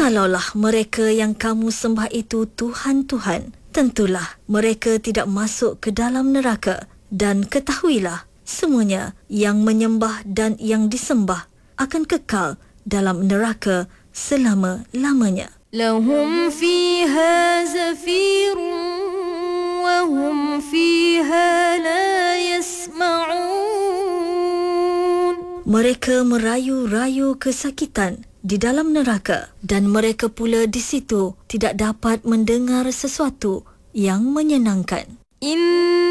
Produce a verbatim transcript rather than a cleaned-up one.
Kalaulah mereka yang kamu sembah itu Tuhan-Tuhan, tentulah mereka tidak masuk ke dalam neraka. Dan ketahuilah, semuanya yang menyembah dan yang disembah akan kekal dalam neraka selama-lamanya. Lahum fiha zafirun wa hum fiha la yasma'un. Mereka merayu-rayu kesakitan di dalam neraka, dan mereka pula di situ tidak dapat mendengar sesuatu yang menyenangkan. In